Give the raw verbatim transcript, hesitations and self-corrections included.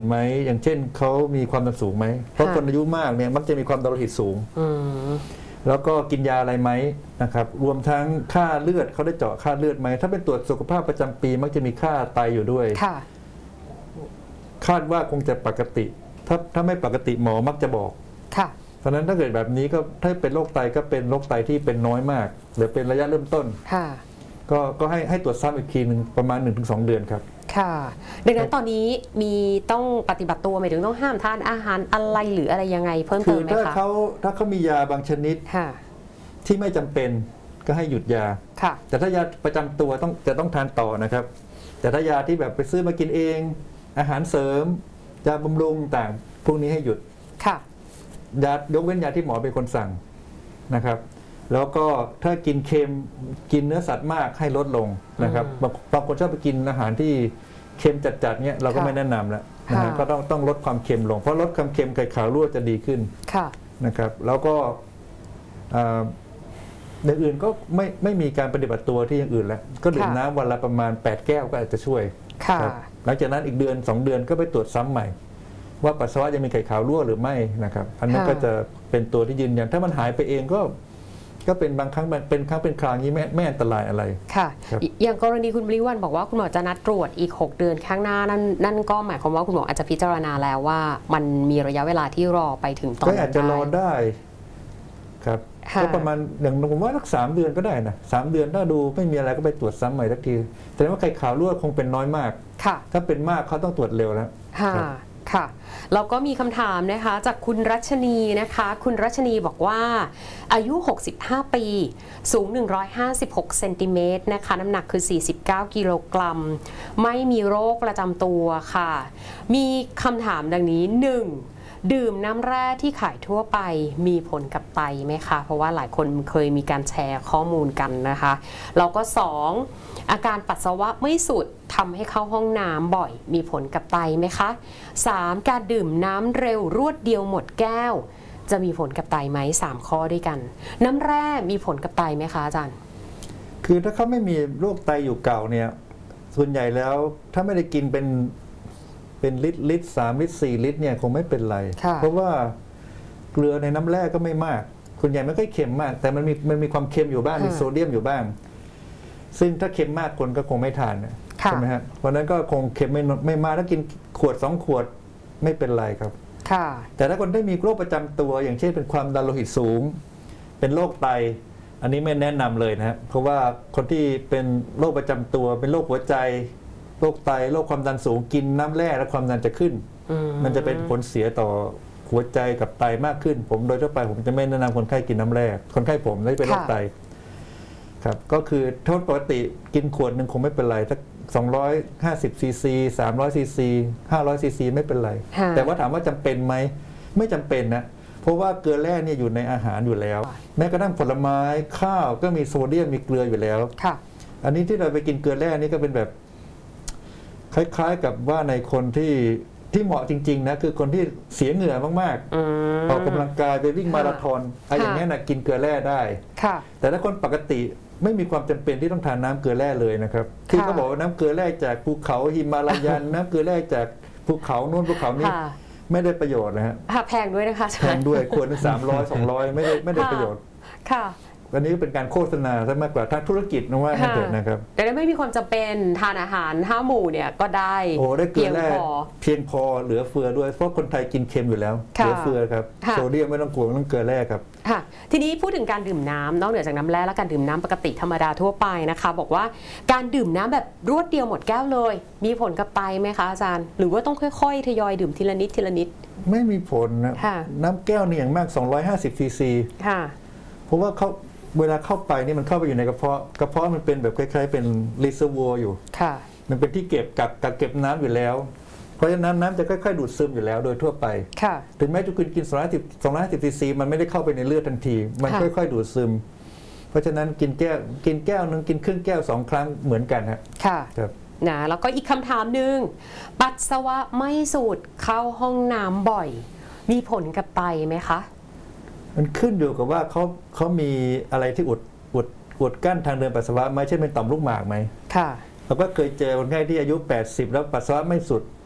ไหมอย่างเช่นเขามีความดันสูงไหมเพราะคนอายุมากเนี่ยมักจะมีความดันโลหิตสูงแล้วก็กินยาอะไรไหมนะครับรวมทั้งค่าเลือดเขาได้เจาะค่าเลือดไหมถ้าเป็นตรวจสุขภาพประจำปีมักจะมีค่าไตอยู่ด้วยคาดว่าคงจะปกติถ้าถ้าไม่ปกติหมอมักจะบอกเพราะฉะนั้นถ้าเกิดแบบนี้ก็ถ้าเป็นโรคไตก็เป็นโรคไตที่เป็นน้อยมากหรือเป็นระยะเริ่มต้นก็ก็ให้ให้ตรวจซ้ำอีกทีหนึ่งประมาณ หนึ่งถึงสอง เดือนครับค่ะดังนั้นตอนนี้มีต้องปฏิบัติตัวหมายถึงต้องห้ามทานอาหารอะไรหรืออะไรยังไงเพิ่มเติมไหมคะคือถ้าเขาถ้าเขามียาบางชนิดที่ไม่จำเป็นก็ให้หยุดยาแต่ถ้ายาประจำตัวต้องจะต้องทานต่อนะครับแต่ถ้ายาที่แบบไปซื้อมากินเองอาหารเสริมยาบำรุงต่างพวกนี้ให้หยุดยายกเว้นยาที่หมอเป็นคนสั่งนะครับแล้วก็ถ้ากินเค็มกินเนื้อสัตว์มากให้ลดลงนะครับบางคนชอบไปกินอาหารที่เค็มจัดๆเนี่ยเราก็ไม่แนะนำแล้วนะฮะก็ต้องต้องลดความเค็มลงเพราะลดความเค็มไข่ขาวรั่วจะดีขึ้นนะครับแล้วก็อย่างอื่นก็ไม่ไม่มีการปฏิบัติตัวที่อย่างอื่นแล้วก็ดื่มน้ำวันละประมาณแปดแก้วก็อาจจะช่วยหลังจากนั้นอีกเดือนสองเดือนก็ไปตรวจซ้ำใหม่ว่าปัสสาวะยังมีไข่ขาวรั่วหรือไม่นะครับอันนั้นก็จะเป็นตัวที่ยืนยันถ้ามันหายไปเองก็ก็เป็นบางครั้งเป็นครั้งเป็นคราวนี้ไม่ไม่อันตรายอะไรค่ะอย่างกรณีคุณบริวันบอกว่าคุณหมอจะนัดตรวจอีกหกเดือนข้างหน้านั่นนั่นก็หมายความว่าคุณหมออาจจะพิจารณาแล้วว่ามันมีระยะเวลาที่รอไปถึงตอนนั้นก็อาจจะรอได้ครับก็ประมาณอย่างผมว่าสักสามเดือนก็ได้นะสามเดือนถ้าดูไม่มีอะไรก็ไปตรวจซ้ำใหม่สักทีแต่ว่าไข่ขาวรั่วคงเป็นน้อยมากถ้าเป็นมากเขาต้องตรวจเร็วแล้วค่ะแล้วก็มีคำถามนะคะจากคุณรัชนีนะคะคุณรัชนีบอกว่าอายุหกสิบห้าปีสูงหนึ่งร้อยห้าสิบหกเซนติเมตรนะคะน้ำหนักคือสี่สิบเก้ากิโลกรัมไม่มีโรคประจำตัวค่ะมีคำถามดังนี้หนึ่งดื่มน้ำแร่ที่ขายทั่วไปมีผลกับไตไหมคะเพราะว่าหลายคนเคยมีการแชร์ข้อมูลกันนะคะแล้วก็สองอาการปัสสาวะไม่สุดทำให้เข้าห้องน้ำบ่อยมีผลกับไตไหมคะสามการดื่มน้ำเร็วรวดเดียวหมดแก้วจะมีผลกับไตไหมสามข้อด้วยกันน้ำแร่มีผลกับไตไหมคะอาจารย์คือถ้าเขาไม่มีโรคไตอยู่เก่าเนี่ยส่วนใหญ่แล้วถ้าไม่ได้กินเป็นเป็นลิตรลิตรสามลิตรสี่ลิตรเนี่ยคงไม่เป็นไรเพราะว่าเกลือในน้ำแร่ก็ไม่มากส่วนใหญ่ไม่ค่อยเค็มมากแต่มันมีมันมีความเค็มอยู่บ้างมีโซเดียมอยู่บ้างซึ่งถ้าเค็มมากคนก็คงไม่ทานใช่ไหมฮะเพราะนั้นก็คงเค็มไม่ไม่มากถ้ากินขวดสองขวดไม่เป็นไรครับแต่ถ้าคนได้มีโรคประจำตัวอย่างเช่นเป็นความดันโลหิตสูงเป็นโรคไตอันนี้ไม่แนะนำเลยนะเพราะว่าคนที่เป็นโรคประจำตัวเป็นโรคหัวใจโรคไตโรคความดันสูงกินน้ำแร่แล้วความดันจะขึ้นมันจะเป็นผลเสียต่อหัวใจกับไตมากขึ้นผมโดยทั่วไปผมจะไม่แนะนำคนไข้กินน้ำแร่คนไข้ผมได้เป็นโรคไตครับก็คือโทษปกติกินขวดหนึ่งคงไม่เป็นไรถ้าสองร้อยห้าสิบซีซีสามร้อยซีซีห้าร้อยซีซีไม่เป็นไรแต่ว่าถามว่าจำเป็นไหมไม่จำเป็นนะเพราะว่าเกลือแร่เนี่ยอยู่ในอาหารอยู่แล้วแม้กระทั่งผลไม้ข้าวก็มีโซเดียมมีเกลืออยู่แล้วอันนี้ที่เราไปกินเกลือแร่นี่ก็เป็นแบบคล้ายๆกับว่าในคนที่ที่เหมาะจริงๆนะคือคนที่เสียเหงื่อมากๆออกกำลังกายไปวิ่งมาราธอนอะไรอย่างนี้นะกินเกลือแร่ได้แต่ถ้าคนปกติไม่มีความจำเป็นที่ต้องทานน้ำเกลือแร่เลยนะครับคือเขาบอกว่าน้ำเกลือแร่จากภูเขาหิมาลายันน้ำเกลือแร่จากภูเขาโน้นภูเขานี้ไม่ได้ประโยชน์นะฮะแพงด้วยนะคะแพงด้วยควรสามร้อยสองร้อยไม่ได้ไม่ได้ประโยชน์ค่ะวันนี้เป็นการโฆษณาซะมากกว่าทางธุรกิจนะว่าเกิดนะครับแต่ไม่มีความจำเป็นทานอาหารห้าหมู่เนี่ยก็ได้โอ้ได้เกลือแร่เพียงพอเหลือเฟือด้วยเพราะคนไทยกินเค็มอยู่แล้วเหลือเฟือครับโซเดียมไม่ต้องกลัวต้องเกลือแร่ครับค่ะทีนี้พูดถึงการดื่มน้ำนอกเหนือจากน้ำแร่และการดื่มน้ำปกติธรรมดาทั่วไปนะคะบอกว่าการดื่มน้ำแบบรวดเดียวหมดแก้วเลยมีผลกับไตไหมคะอาจารย์หรือว่าต้องค่อยๆทยอยดื่มทีละนิดทีละนิดไม่มีผลนะน้ำแก้วนี่อย่างมากสองร้อยห้าสิบซีซีเพราะว่าเขาเวลาเข้าไปนี่มันเข้าไปอยู่ในกระเพาะกระเพาะมันเป็นแบบคล้ายๆเป็นรีเซอร์วอร์อยู่มันเป็นที่เก็บกักกักเก็บน้ำอยู่แล้วเพราะฉะนั้นน้ำจะค่อยๆดูดซึมอยู่แล้วโดยทั่วไปถึงแม้จะคุณกินสองร้อยห้าสิบซีซีมันไม่ได้เข้าไปในเลือดทันทีมันค่อยๆดูดซึมเพราะฉะนั้นกินแก้วกินแก้วนึงกินครึ่งแก้วสองครั้งเหมือนกันครับนะแล้วก็อีกคำถามหนึ่งปัสสาวะไม่สูดเข้าห้องน้ำบ่อยมีผลกับไตไหมคะมันขึ้นอยู่กับว่าเขาเขามีอะไรที่อุดอุดอุดกั้นทางเดินปัสสาวะไหมเช่นเป็นต่อมลูกหมากไหมค่ะเราก็เคยเจอคนไข้ที่อายุแปดสิบแล้วปัสสาวะไม่สุด